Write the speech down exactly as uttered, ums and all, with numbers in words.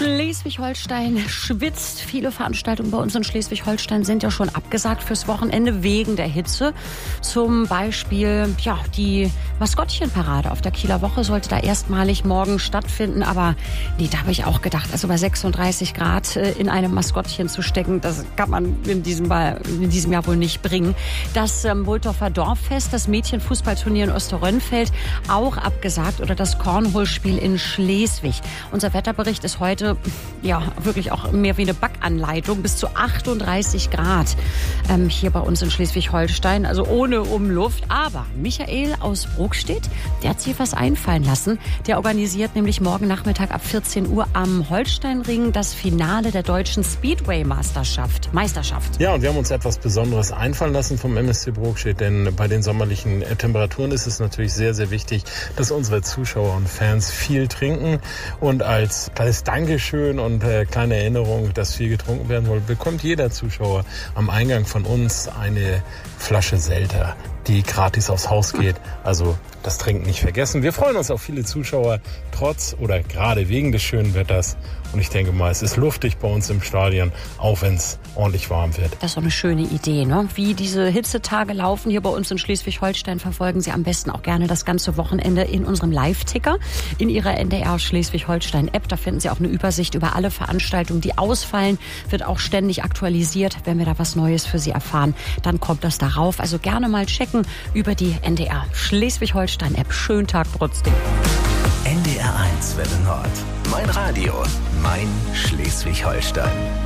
Schleswig-Holstein schwitzt. Viele Veranstaltungen bei uns in Schleswig-Holstein sind ja schon abgesagt fürs Wochenende wegen der Hitze. Zum Beispiel ja, die Maskottchenparade auf der Kieler Woche sollte da erstmalig morgen stattfinden. Aber nee, da habe ich auch gedacht, also bei sechsunddreißig Grad in einem Maskottchen zu stecken, das kann man in diesem, in diesem Jahr wohl nicht bringen. Das ähm, Wohltorfer Dorffest, das Mädchenfußballturnier in Osterrönfeld auch abgesagt oder das Cornhole-Spiel in Schleswig. Unser Wetterbericht ist heute ja wirklich auch mehr wie eine Backanleitung. Bis zu achtunddreißig Grad ähm, hier bei uns in Schleswig-Holstein, also ohne Umluft. Aber Michael aus Brokstedt, der hat sich was einfallen lassen. Der organisiert nämlich morgen Nachmittag ab vierzehn Uhr am Holsteinring das Finale der deutschen Speedway-Meisterschaft. Meisterschaft. Ja, und wir haben uns etwas Besonderes einfallen lassen vom M S C Brokstedt, denn bei den sommerlichen Temperaturen ist es natürlich sehr, sehr wichtig, dass unsere Zuschauer und Fans viel trinken. Und als kleines Dankeschön und äh, kleine Erinnerung, dass viel getrunken werden soll, bekommt jeder Zuschauer am Eingang von uns eine Flasche Selter, die gratis aufs Haus geht. Also das Trinken nicht vergessen. Wir freuen uns auf viele Zuschauer, trotz oder gerade wegen des schönen Wetters. Und ich denke mal, es ist luftig bei uns im Stadion, auch wenn es ordentlich warm wird. Das ist doch eine schöne Idee, ne? Wie diese Hitzetage laufen hier bei uns in Schleswig-Holstein, verfolgen Sie am besten auch gerne das ganze Wochenende in unserem Live-Ticker, in Ihrer N D R Schleswig-Holstein-App. Da finden Sie auch eine Übersicht über alle Veranstaltungen, die ausfallen. Wird auch ständig aktualisiert. Wenn wir da was Neues für Sie erfahren, dann kommt das darauf. Also gerne mal checken über die N D R Schleswig-Holstein-App. Schönen Tag trotzdem. N D R eins Welle Nord. Mein Radio, mein Schleswig-Holstein.